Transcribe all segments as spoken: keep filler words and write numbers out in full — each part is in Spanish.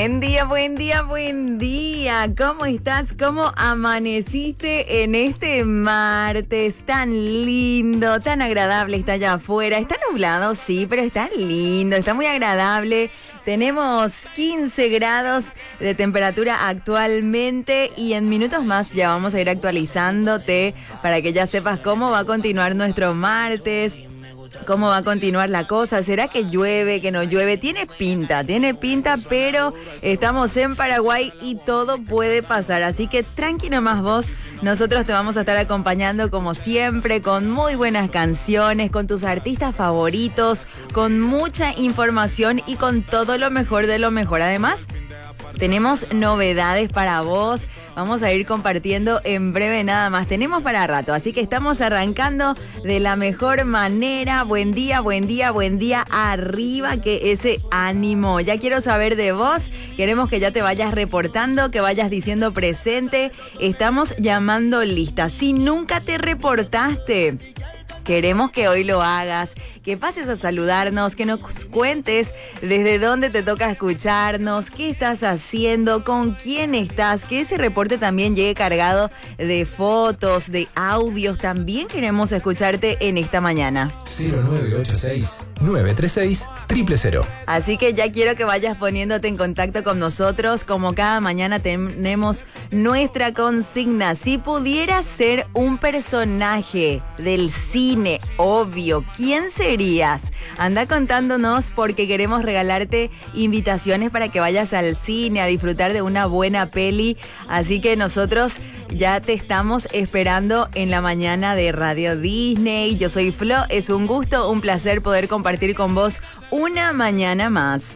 Buen día, buen día, buen día. ¿Cómo estás? ¿Cómo amaneciste en este martes tan lindo, tan agradable? Está allá afuera. Está nublado, sí, pero está lindo, está muy agradable. Tenemos quince grados de temperatura actualmente y en minutos más ya vamos a ir actualizándote para que ya sepas cómo va a continuar nuestro martes. ¿Cómo va a continuar la cosa? ¿Será que llueve, que no llueve? Tiene pinta, tiene pinta, pero estamos en Paraguay y todo puede pasar. Así que tranqui nomás vos, nosotros te vamos a estar acompañando como siempre con muy buenas canciones, con tus artistas favoritos, con mucha información y con todo lo mejor de lo mejor. Además, tenemos novedades para vos, vamos a ir compartiendo en breve nada más. Tenemos para rato, así que estamos arrancando de la mejor manera. Buen día, buen día, buen día, arriba, que ese ánimo. Ya quiero saber de vos, queremos que ya te vayas reportando, que vayas diciendo presente. Estamos llamando lista. Si nunca te reportaste, queremos que hoy lo hagas, que pases a saludarnos, que nos cuentes desde dónde te toca escucharnos, qué estás haciendo, con quién estás, que ese reporte también llegue cargado de fotos, de audios. También queremos escucharte en esta mañana. cero nueve ocho seis, nueve tres seis, cero cero cero. Así que ya quiero que vayas poniéndote en contacto con nosotros. Como cada mañana tenemos nuestra consigna. Si pudieras ser un personaje del cine, obvio, ¿quién serías? Anda contándonos porque queremos regalarte invitaciones para que vayas al cine a disfrutar de una buena peli. Así que nosotros ya te estamos esperando en la mañana de Radio Disney. Yo soy Flo, es un gusto, un placer poder compartir con vos una mañana más.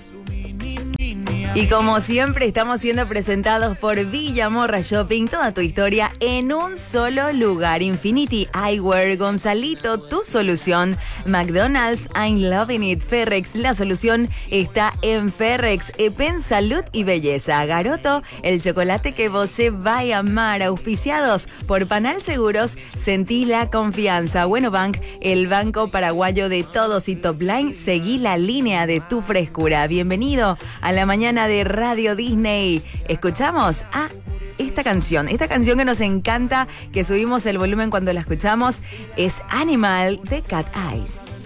Y como siempre estamos siendo presentados por Villamorra Shopping, toda tu historia en un solo lugar. Infinity Eyewear, Gonzalito, tu solución. McDonald's, I'm loving it. Ferrex, la solución está en Ferrex. Epen, salud y belleza. Garoto, el chocolate que vos se va a amar. Auspiciados por Panal Seguros, sentí la confianza. Bueno Bank, el banco paraguayo de todos y Top Line, seguí la línea de tu frescura. Bienvenido a la mañana de Radio Disney. Escuchamos a esta canción, esta canción que nos encanta, que subimos el volumen cuando la escuchamos, es Animal de Cat Eyes.